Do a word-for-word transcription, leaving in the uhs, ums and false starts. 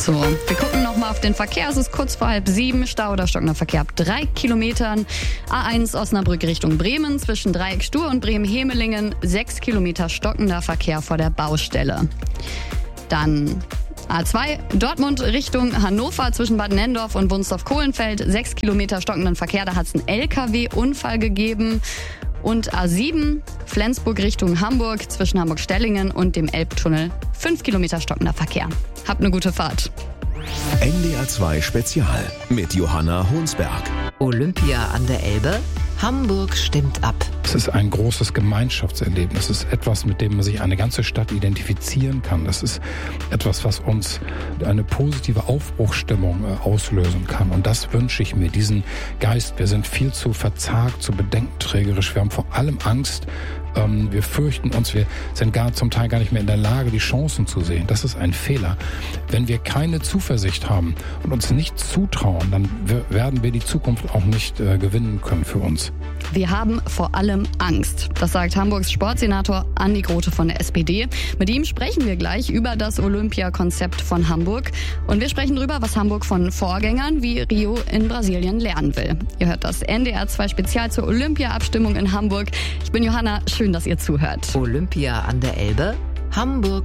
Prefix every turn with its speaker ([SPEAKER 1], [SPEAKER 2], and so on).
[SPEAKER 1] So, wir gucken nochmal auf den Verkehr. Es ist kurz vor halb sieben. Stau oder stockender Verkehr ab drei Kilometern. A eins Osnabrück Richtung Bremen zwischen Dreieck Stur und Bremen-Hemelingen. Sechs Kilometer stockender Verkehr vor der Baustelle. Dann A zwei Dortmund Richtung Hannover zwischen Bad Nenndorf und Wunstorf-Kohlenfeld. Sechs Kilometer stockenden Verkehr. Da hat es einen L K W-Unfall gegeben. Und A sieben Flensburg Richtung Hamburg zwischen Hamburg-Stellingen und dem Elbtunnel. Fünf Kilometer stockender Verkehr. Habt eine gute Fahrt.
[SPEAKER 2] N D R zwei Spezial mit Johanna Honsberg.
[SPEAKER 3] Olympia an der Elbe. Hamburg stimmt ab.
[SPEAKER 4] Es ist ein großes Gemeinschaftserlebnis. Es ist etwas, mit dem man sich eine ganze Stadt identifizieren kann. Das ist etwas, was uns eine positive Aufbruchsstimmung auslösen kann. Und das wünsche ich mir, diesen Geist. Wir sind viel zu verzagt, zu bedenkenträgerisch. Wir haben vor allem Angst. Wir fürchten uns. Wir sind gar zum Teil gar nicht mehr in der Lage, die Chancen zu sehen. Das ist ein Fehler. Wenn wir keine Zuversicht haben und uns nicht zutrauen, dann werden wir die Zukunft auch nicht äh, gewinnen können für uns.
[SPEAKER 1] Wir haben vor allem Angst. Das sagt Hamburgs Sportsenator Andi Grote von der S P D. Mit ihm sprechen wir gleich über das Olympiakonzept von Hamburg. Und wir sprechen darüber, was Hamburg von Vorgängern wie Rio in Brasilien lernen will. Ihr hört das N D R zwei Spezial zur Olympia-Abstimmung in Hamburg. Ich bin Johanna, schön, dass ihr zuhört.
[SPEAKER 3] Olympia an der Elbe. Hamburg